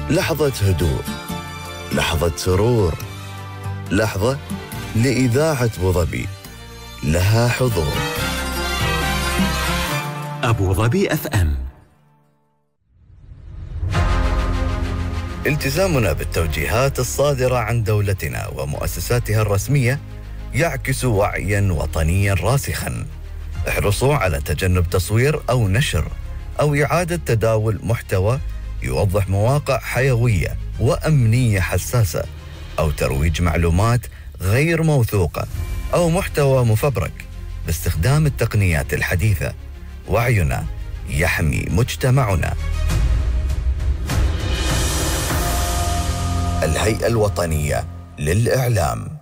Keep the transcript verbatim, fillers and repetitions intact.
لحظة هدوء، لحظة سرور، لحظة لإذاعة أبوظبي لها حضور. أبوظبي أف أم. التزامنا بالتوجيهات الصادرة عن دولتنا ومؤسساتها الرسمية يعكس وعياً وطنياً راسخاً. احرصوا على تجنب تصوير أو نشر أو إعادة تداول محتوى يوضح مواقع حيوية وأمنية حساسة، أو ترويج معلومات غير موثوقة أو محتوى مفبرك باستخدام التقنيات الحديثة. وعينا يحمي مجتمعنا. الهيئة الوطنية للإعلام.